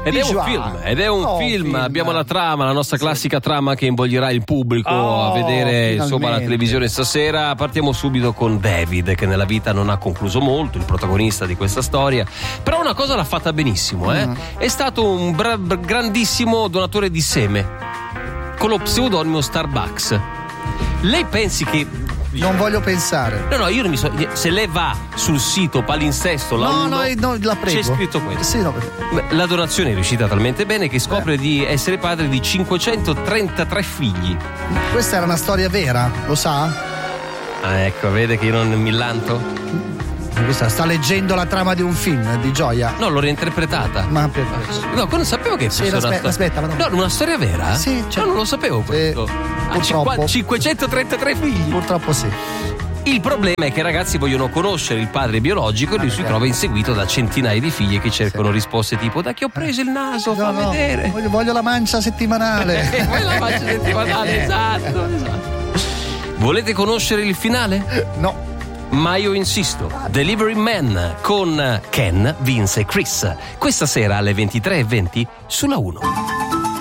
Ed è un film. Abbiamo la trama, la nostra classica trama che invoglierà il pubblico a vedere insomma la televisione stasera. Partiamo subito con David, che nella vita non ha concluso molto, il protagonista di questa storia, però una cosa l'ha fatta benissimo, è stato un grandissimo donatore di seme con lo pseudonimo Starbucks. Lei pensi che non voglio pensare. No, io non mi so. Se lei va sul sito palinsesto no, la prego. C'è scritto questo. Sì, no, la donazione è riuscita talmente bene che scopre di essere padre di 533 figli. Questa era una storia vera, lo sa? Ecco, vede che io non mi lanto? Questa sta leggendo la trama di un film di Gioia. No, l'ho reinterpretata. Ma perché? No, non sapevo che fosse aspetta, no, una storia vera? Sì, no, non lo sapevo questo. Purtroppo 533 figli. Purtroppo sì. Il problema è che i ragazzi vogliono conoscere il padre biologico e lui si trova inseguito da centinaia di figli che cercano risposte tipo: da chi ho preso il naso? Fa vedere. Voglio la mancia settimanale. Voglio la mancia settimanale, esatto. Volete conoscere il finale? No. Ma io insisto. Delivery Man con Ken, Vince e Chris. Questa sera alle 23:20 sulla 1.